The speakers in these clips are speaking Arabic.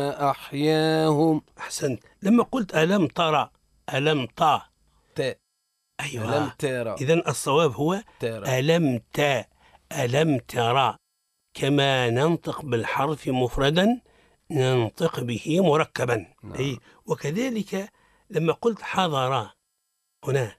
أحياهم. أحسنت. لما قلت ألم ترى، ألم تا تاء. أيوة. ألم ترى. إذن الصواب هو ترى. ألم تا، ألم ترى. كما ننطق بالحرف مفردا ننطق به مركبا. أي وكذلك لما قلت حضر هنا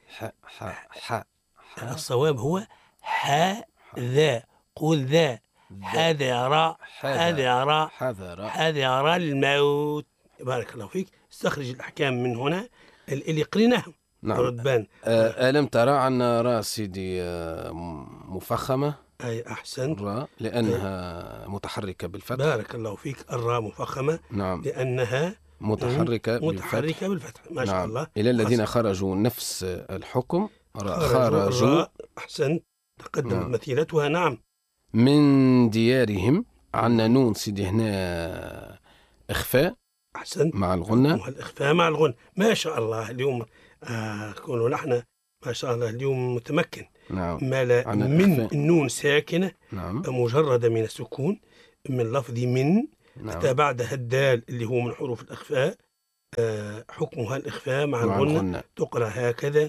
الصواب هو ذا. قول ذا حذر، حذر، حذر الموت. بارك الله فيك. استخرج الأحكام من هنا اللي قريناها. نعم. ألم ترى عنا راء سيدي مفخمة. أي أحسن. راء لأنها متحركة بالفتح. بارك الله فيك. الراء مفخمة. نعم. لأنها متحركة بالفتح. ما شاء الله. إلى الذين خرجوا نفس الحكم خرجوا. أحسن. تقدمت مثيلتها. نعم. من ديارهم. عنا نون سيدي هنا إخفاء. أحسن. مع الغنة. الإخفاء مع الغنة. ما شاء الله اليوم كونوا نحن ما شاء الله اليوم متمكن. نعم. من النون ساكنة. نعم. مجردة من السكون من لفظ من. نعم. أتى بعدها الدال اللي هو من حروف الإخفاء. حكمها الإخفاء مع الغنة. تقرأ هكذا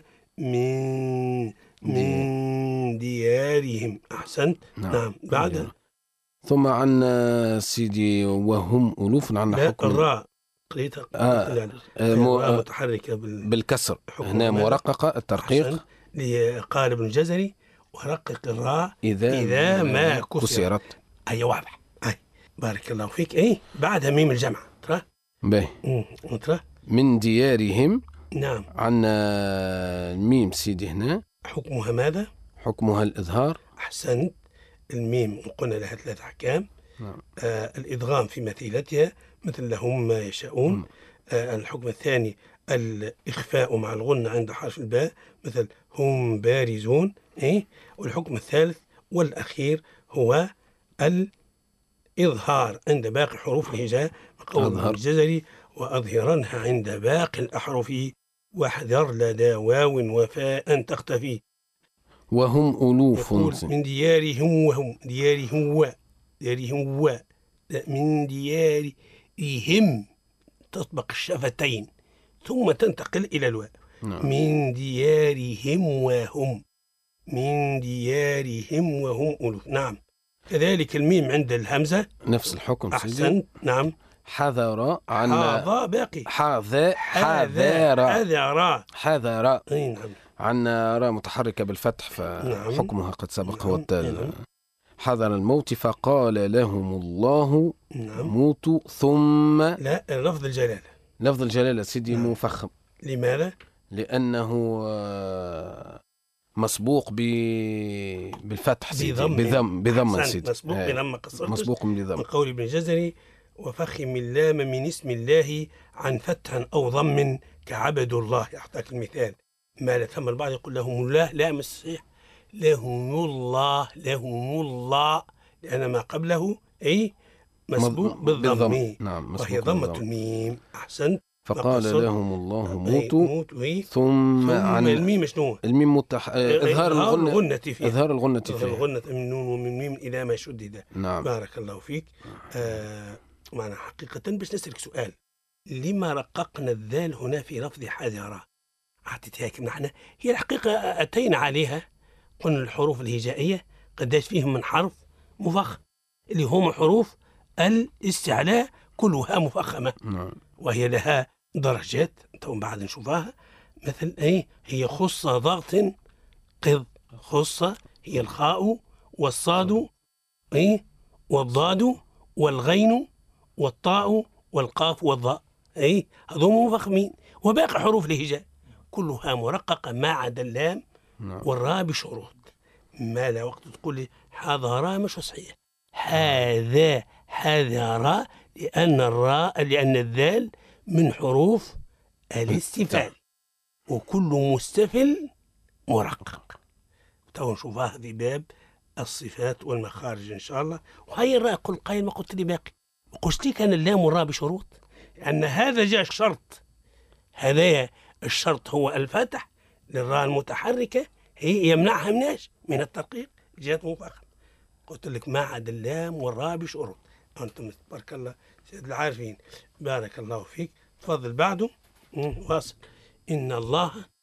من ديارهم. أحسنت. نعم. بعدها ثم عنا سيدي وهم ألوف. عنا حكم الراء قريتها متحركة بالكسر. هنا مرققة الترقيق لقالب الجزري. ورقق الراء إذا ما كسرت. أي واضح. أي بارك الله فيك. أي بعدها ميم الجمع. ترى ترى من ديارهم. نعم. عنا الميم سيدي هنا حكمها ماذا؟ حكمها الإظهار. أحسنت. الميم قلنا لها 3 أحكام. نعم. الإدغام في مثيلتها مثل لهم ما يشاءون. الحكم الثاني الإخفاء مع الغنة عند حرف الباء مثل هم بارزون. والحكم الثالث والأخير هو الإظهار عند باقي حروف الهجاء قول الجزري وأظهرنها عند باقي الأحرف واحذر لدى واو وفاء تختفي. وهم ألوف. من ديارهم. وهم ديارهم من ديارهم تطبق الشفتين ثم تنتقل إلى الواو. من ديارهم وهم. من ديارهم وهم ألوف. نعم. كذلك الميم عند الهمزة نفس الحكم. أحسنت. نعم. حذر. حاذا باقي. حذر. نعم. عنا راء متحركة بالفتح فحكمها قد سبق هو التالي. حذر الموت فقال لهم الله موتوا ثم. لا لفظ الجلالة. لفظ الجلالة سيدي مفخم. لماذا؟ لأنه مسبوق بالفتح سيدي بضم سيدي. مسبوق بضم قصرت. مسبوق بضم. من قول ابن الجزري وفخم اللام من اسم الله عن فتح أو ضم كعبد الله. أعطاك المثال. ما لا ثم البعض يقول لهم الله. لا مش صحيح. لهم الله. لهم الله لأن ما قبله مسبوق بالضم. نعم. وهي ضمة الميم. أحسنت. فقال لهم الله موتوا ثم عن الميم شنو؟ الميم إظهار الغنة فيه. إظهار الغنة فيه. الغنة من نون ومن ميم إلى ما شدد. نعم. بارك الله فيك. معنا حقيقة باش نسألك سؤال. لما رققنا الذال هنا في لفظ حذر؟ أعطيتها كم نحن هي الحقيقة أتينا عليها. قلنا الحروف الهجائية قداش فيهم من حرف مفخم اللي هم حروف الاستعلاء كلها مفخمة. وهي لها درجات تو بعد نشوفها. مثل هي خصة ضغط قض. خصة هي الخاء والصاد والضاد والغين والطاء والقاف والضاء. هذوم مفخمين. وباقي حروف الهجاء كلها مرققة ما عدا اللام والراء بشروط. ما لا وقت تقول لي حضر مش صحيح. هذا حذر لأن الذال من حروف الاستفال وكل مستفل مرقق. تو نشوفها في باب الصفات والمخارج إن شاء الله. وهي الراء قل قايل ما قلت لي باقي. قلت لي كان اللام والراء بشروط لأن هذا جاء شرط. هذا الشرط هو الفتح للراء المتحركة هي يمنعها من الترقيق جاءت مفخمة. قلت لك ما عدا اللام والراء بشروط. أنتم تبارك الله سيد العارفين. بارك الله فيك. تفضل بعده. واصل. إن الله